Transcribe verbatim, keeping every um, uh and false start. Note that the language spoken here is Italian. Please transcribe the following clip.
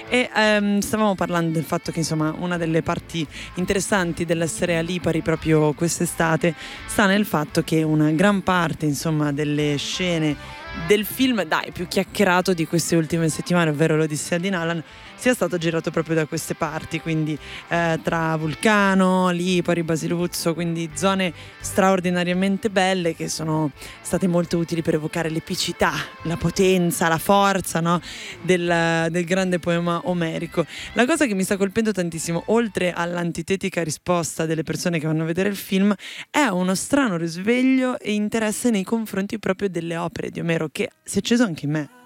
E ehm, stavamo parlando del fatto che insomma una delle parti interessanti dell'essere a Lipari proprio quest'estate sta nel fatto che una gran parte insomma delle scene del film, dai, più chiacchierato di queste ultime settimane, ovvero l'Odissea di Nolan, sia stato girato proprio da queste parti, quindi eh, tra Vulcano, Lipari, Basiluzzo, quindi zone straordinariamente belle che sono state molto utili per evocare l'epicità, la potenza, la forza, no? del, del grande poema omerico. La cosa che mi sta colpendo tantissimo, oltre all'antitetica risposta delle persone che vanno a vedere il film, è uno strano risveglio e interesse nei confronti proprio delle opere di Omero che si è acceso anche in me.